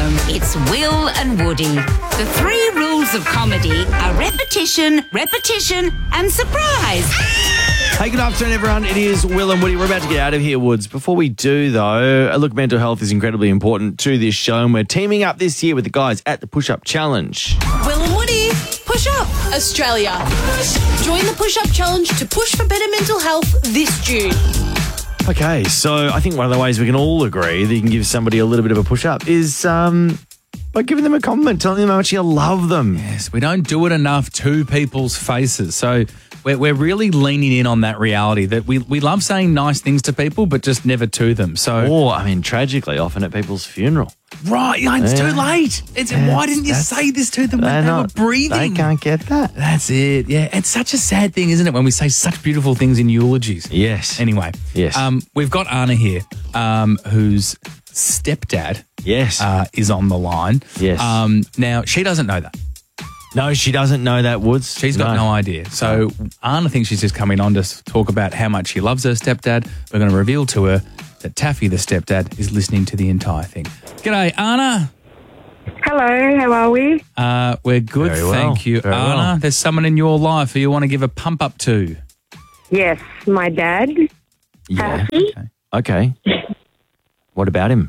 It's Will and Woody. The 3 rules of comedy are repetition, repetition and surprise. Hey, good afternoon, everyone. It is Will and Woody. We're about to get out of here, Woods. Before we do, though, look, mental health is incredibly important to this show, and we're teaming up this year with the guys at the Push Up Challenge. Will and Woody, push up, Australia. Join the Push Up Challenge to push for better mental health this June. Okay, so I think one of the ways we can all agree that you can give somebody a little bit of a push-up is by giving them a compliment, telling them how much you love them. Yes, we don't do it enough to people's faces. So we're really leaning in on that reality that we love saying nice things to people, but just never to them. So, Or, I mean, tragically, often at people's funeral. right, it's too late. Why didn't you say this to them when they were breathing? They can't get that. That's it. Yeah, it's such a sad thing, isn't it, when we say such beautiful things in eulogies? Yes. Anyway, Yes. We've got Anna here, whose stepdad Yes. is on the line. Yes. Now, she doesn't know that. No, she doesn't know that, Woods. She's got no idea. So Anna thinks she's just coming on to talk about how much she loves her stepdad. We're going to reveal to her that Taffy, the stepdad, is listening to the entire thing. G'day, Anna. Hello, how are we? We're good, Very well. thank you. Very Anna, well. there's someone in your life who you want to give a pump up to. Yes, my dad. Yeah. Taffy. Okay. What about him?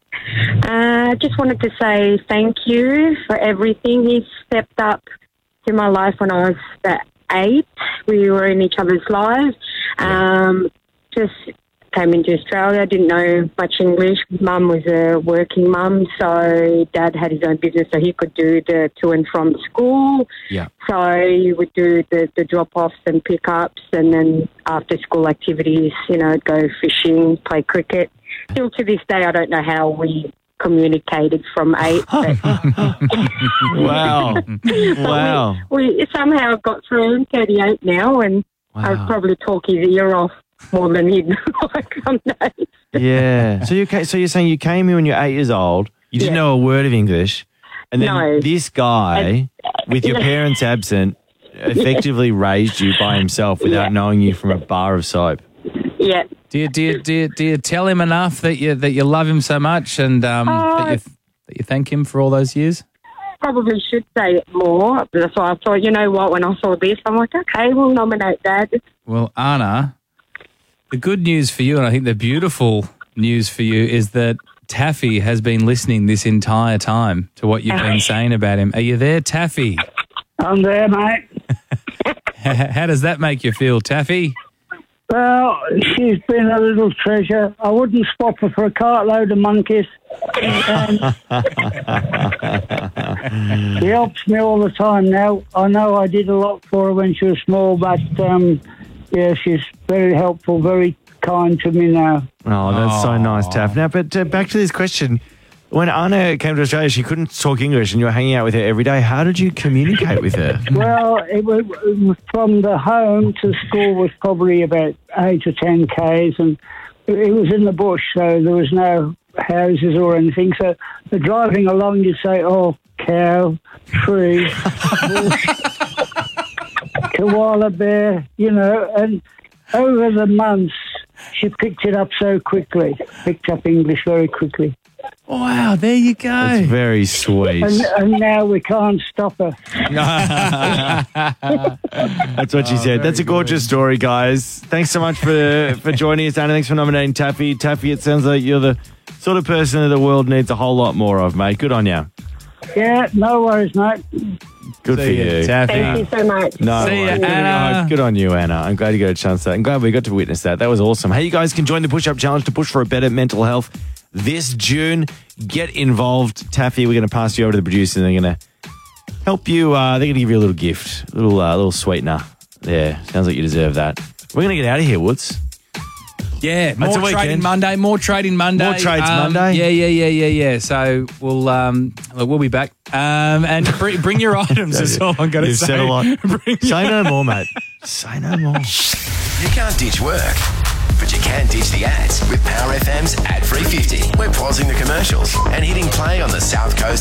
Just wanted to say thank you for everything. He stepped up to my life when I was about 8. We were in each other's lives. Just came into Australia, didn't know much English. Mum was a working mum, so Dad had his own business, so he could do the to and from school. Yeah. So he would do the drop-offs and pick-ups, and then after-school activities, go fishing, play cricket. Still to this day, I don't know how we communicated from 8. But Wow. Wow. we somehow got through. I'm 38 now, and Wow. I'd probably talk his ear off more than he'd like some days. Yeah. So you're saying you came here when you're 8 years old, you didn't Yeah. know a word of English, and then No. this guy, with your parents absent, effectively raised you by himself without Yeah. knowing you from a bar of soap. Yeah. Do you tell him enough that you love him so much and that you thank him for all those years? Probably should say it more. That's why I thought, you know what, when I saw this, I'm like, okay, we'll nominate Dad. Well, Anna, the good news for you, and I think the beautiful news for you, is that Taffy has been listening this entire time to what you've been saying about him. Are you there, Taffy? I'm there, mate. How does that make you feel, Taffy? Well, she's been a little treasure. I wouldn't swap her for a cartload of monkeys. She helps me all the time now. I know I did a lot for her when she was small, but she's very helpful, very kind to me now. Oh, that's so nice, Taff. Now, but back to this question. When Anna came to Australia, she couldn't talk English and you were hanging out with her every day. How did you communicate with her? Well, it was from the home to school was probably about 8 or 10 k's, and it was in the bush, so there was no houses or anything. So the driving along, you'd say, "Oh, cow, tree, bush, koala bear," and over the months, she picked it up so quickly, picked up English very quickly. Wow, there you go. That's very sweet. And now we can't stop her. That's what she said. That's a gorgeous story, guys. Thanks so much for joining us, Anna. Thanks for nominating Taffy. Taffy, it sounds like you're the sort of person that the world needs a whole lot more of, mate. Good on you. Yeah, no worries, mate. Good for you. Taffy. Thank you so much. No, See ya, worries. Anna. Good on you, Anna. I'm glad you got a chance to that. I'm glad we got to witness that. That was awesome. Hey, you guys can join the Push Up Challenge to push for a better mental health this June. Get involved. Taffy, we're going to pass you over to the producer and they're going to help you. They're going to give you a little gift, a little sweetener. Yeah, sounds like you deserve that. We're going to get out of here, Woods. Yeah, That's a more trading weekend. Monday. More trading Monday. More trades Monday? Yeah. So we'll be back. And bring your items. That's all I'm going to You've say. said a lot. Bring Say no more, mate. Say no more. You can't ditch work, but you can ditch the ads with Power FM's Ad Free 50. We're pausing the commercials and hitting play on the South Coast